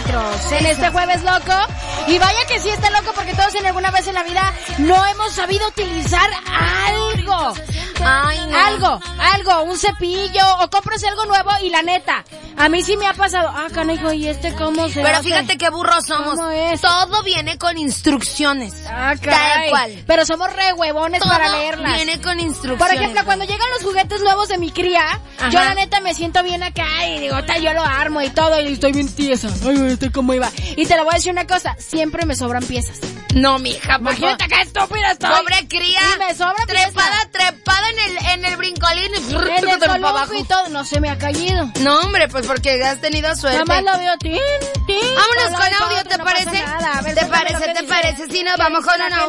kilómetros en este jueves loco. Y vaya que sí está loco porque todos en alguna vez en la vida no hemos sabido utilizar algo. Ay, no. Algo, un cepillo o compras algo nuevo y la neta, a mí sí me ha pasado, canijo, ¿y cómo se Pero hace? fíjate qué burros somos. ¿Cómo es? Todo viene con instrucciones. Caray. Tal cual. Pero somos re huevones Todo para leerlas. viene con instrucciones. Por ejemplo, cuando llegan los juguetes nuevos de mi cría, Ajá. yo la neta me siento bien acá y digo, yo lo armo y todo y estoy bien tiesa. Ay, estoy como iba. Y te lo voy a decir una cosa, siempre me sobran piezas. No, mija, Imagínate qué estúpida estoy. pobre cría. Y me sobra trepada en el brincolín y en el para columpio abajo. y todo, no se me ha caído. No, hombre, pues porque has tenido suerte. Nada más lo veo, tin. Vámonos con audio, ¿te parece? ¿Te parece? Si nos vamos con un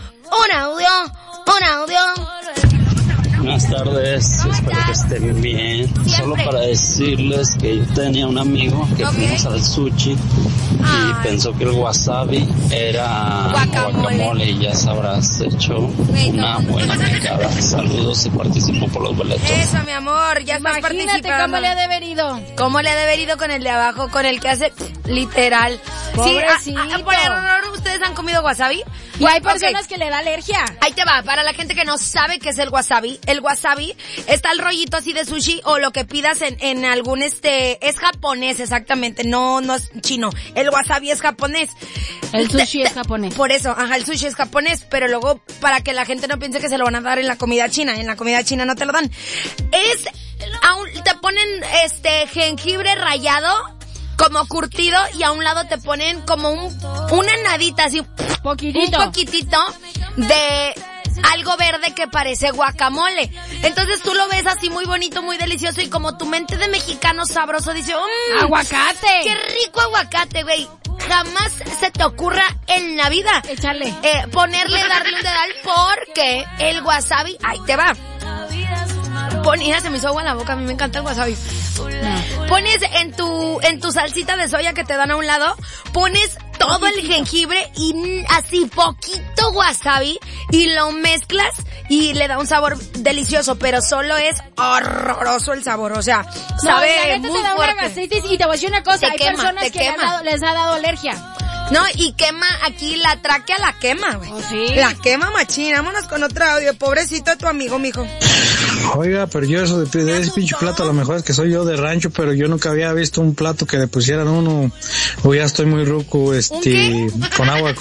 audio. Buenas tardes, espero que estén bien. Siempre. Solo para decirles que yo tenía un amigo que fuimos al sushi y pensó que el wasabi era guacamole y ya sabrás, hecho una buena picada. Saludos y participo por los boletos. Eso, mi amor, ya estás Imagínate participando. cómo le ha de haber ido. ¿Cómo le ha de haber ido con el de abajo, con el que hace literal? Pobrecito. Sí, por error, ¿ustedes han comido wasabi? Y hay personas que le da alergia. Ahí te va, para la gente que no sabe qué es el wasabi está el rollito así de sushi o lo que pidas en algún es japonés exactamente, no es chino. El wasabi es japonés. El sushi es japonés. Por eso, el sushi es japonés, pero luego para que la gente no piense que se lo van a dar en la comida china no te lo dan. Te ponen jengibre rallado como curtido y a un lado te ponen como una nadita así, un poquitito de algo verde que parece guacamole. Entonces tú lo ves así muy bonito, muy delicioso y como tu mente de mexicano sabroso dice, ¡aguacate! ¡Qué rico aguacate, güey! Jamás se te ocurra en la vida Échale. darle un dedal porque el wasabi, ahí te va. Se me hizo agua en la boca, a mí me encanta el wasabi. Pones en tu salsita de soya que te dan a un lado, pones todo el jengibre y así poquito wasabi y lo mezclas y le da un sabor delicioso, pero solo es horroroso el sabor, o sea, sabe muy fuerte. Y te voy a decir una cosa, Te hay quema, personas te que quema. les ha dado alergia. No, y quema aquí la tráquea, la quema, güey. ¿Oh, sí? La quema machín. Vámonos con otro audio. Pobrecito de tu amigo, mijo. Oiga, pero yo eso de ese pinche plato, a lo mejor es que soy yo de rancho, pero yo nunca había visto un plato que le pusieran uno, o ya estoy muy ruco, con agua,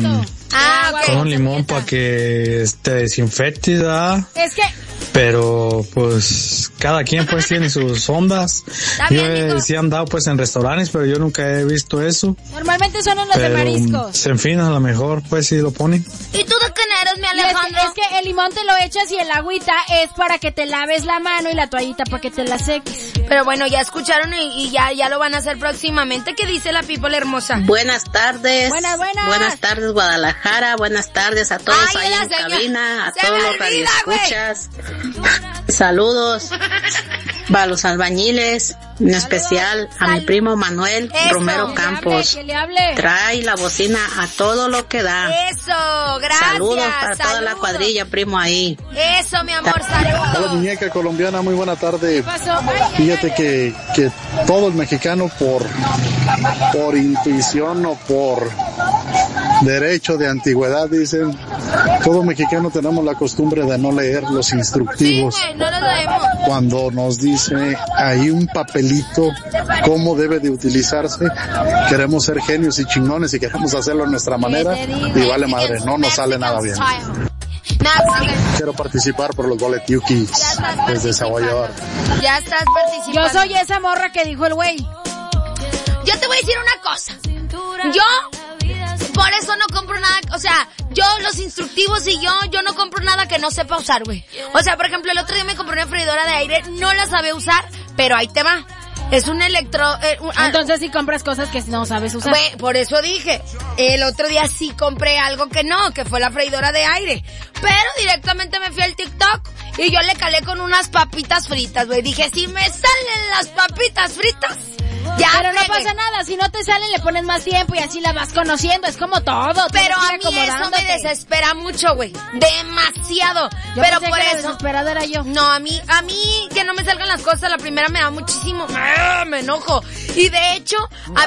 con un limón para que desinfecte, ¿verdad? Es que Pero pues cada quien pues tiene sus ondas. Yo sí he andado pues en restaurantes, pero yo nunca he visto eso. normalmente son en los de mariscos. En fin, a lo mejor pues sí lo ponen. ¿Y tú de quién eres, mi Y Alejandro? es que el limón te lo echas y el agüita es para que te laves la mano y la toallita para que te la seques. Pero bueno, ya escucharon y ya lo van a hacer próximamente. ¿Qué dice la people hermosa? Buenas tardes. Buenas. Buenas tardes, Guadalajara. Buenas tardes a todos ahí en cabina, a todos los radioescuchas. Saludos a los albañiles, en especial a mi primo Manuel Romero Campos. Que le hable. Trae la bocina a todo lo que da. Eso, gracias. Saludos para toda la cuadrilla, primo, ahí. Eso, mi amor, saludos. Hola, muñeca colombiana, muy buena tarde. ¿Qué pasó? Fíjate que todo el mexicano por intuición o por derecho de antigüedad, dicen, todo mexicano tenemos la costumbre de no leer los instructivos. Sí, güey, no lo leemos. Cuando nos dice ahí un papelito cómo debe de utilizarse, queremos ser genios y chingones y queremos hacerlo a nuestra manera y vale madre, no nos sale nada bien. Quiero participar por los boletiukis desde Zaguayor. Ya estás participando. Yo soy esa morra que dijo el güey. Yo te voy a decir una cosa. Yo, por eso no compro nada, o sea, yo los instructivos y yo no compro nada que no sepa usar, güey. O sea, por ejemplo, el otro día me compré una freidora de aire, no la sabía usar, pero ahí te va. Es un Entonces sí compras cosas que no sabes usar. Güey, por eso dije, el otro día sí compré algo que fue la freidora de aire. Pero directamente me fui al TikTok y yo le calé con unas papitas fritas, güey. Dije, si me salen las papitas fritas, ya. Pero no pasa nada, si no te salen le pones más tiempo y así la vas conociendo, es como todo. Pero a mí eso me desespera mucho, güey. Demasiado. Pero por eso. Desesperada era yo. No, a mí que no me salgan las cosas, la primera me da muchísimo, me enojo. Y de hecho,